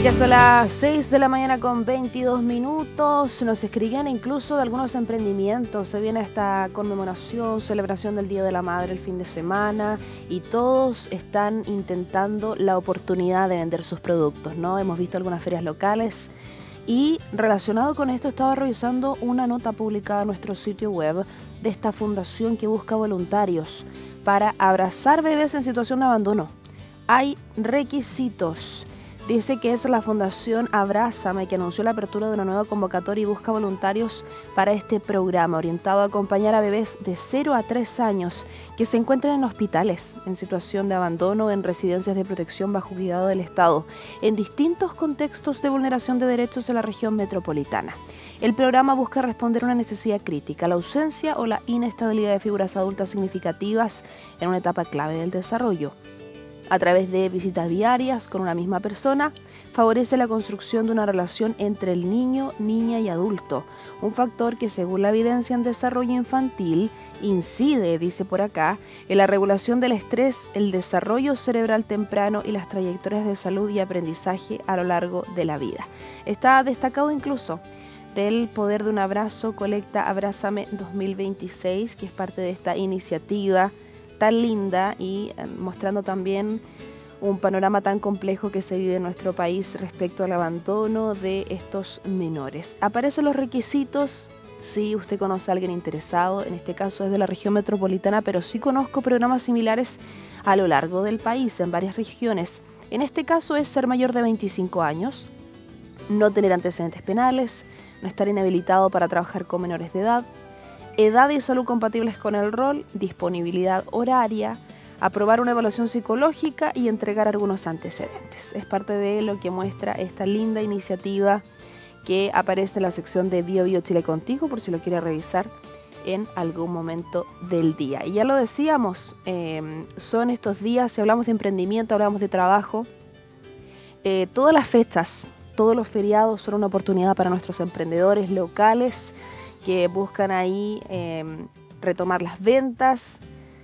Ya son las 6 de la mañana con 22 minutos. Nos escribían incluso de algunos emprendimientos. Se viene esta conmemoración, celebración del Día de la Madre el fin de semana y todos están intentando la oportunidad de vender sus productos, ¿no? Hemos visto algunas ferias locales y relacionado con esto estaba revisando una nota publicada en nuestro sitio web de esta fundación que busca voluntarios para abrazar bebés en situación de abandono. Hay requisitos. Dice que es la Fundación Abrázame que anunció la apertura de una nueva convocatoria y busca voluntarios para este programa orientado a acompañar a bebés de 0 a 3 años que se encuentran en hospitales, en situación de abandono, en residencias de protección bajo cuidado del Estado, en distintos contextos de vulneración de derechos en la región metropolitana. El programa busca responder a una necesidad crítica, la ausencia o la inestabilidad de figuras adultas significativas en una etapa clave del desarrollo. A través de visitas diarias con una misma persona, favorece la construcción de una relación entre el niño, niña y adulto, un factor que según la evidencia en desarrollo infantil incide, dice por acá, en la regulación del estrés, el desarrollo cerebral temprano y las trayectorias de salud y aprendizaje a lo largo de la vida. Está destacado incluso del Poder de un Abrazo, colecta Abrázame 2026, que es parte de esta iniciativa tan linda y mostrando también un panorama tan complejo que se vive en nuestro país respecto al abandono de estos menores. Aparecen los requisitos, si usted conoce a alguien interesado, en este caso es de la región metropolitana, pero sí conozco programas similares a lo largo del país, en varias regiones. En este caso es ser mayor de 25 años, no tener antecedentes penales, no estar inhabilitado para trabajar con menores de edad y salud compatibles con el rol, disponibilidad horaria, aprobar una evaluación psicológica y entregar algunos antecedentes. Es parte de lo que muestra esta linda iniciativa que aparece en la sección de Bio Bio Chile Contigo, por si lo quiere revisar en algún momento del día. Y ya lo decíamos, son estos días, si hablamos de emprendimiento, hablamos de trabajo, todas las fechas, todos los feriados son una oportunidad para nuestros emprendedores locales que buscan ahí retomar las ventas.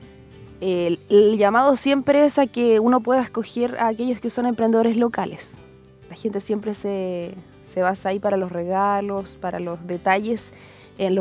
El llamado siempre es a que uno pueda escoger a aquellos que son emprendedores locales. La gente siempre se basa ahí para los regalos, para los detalles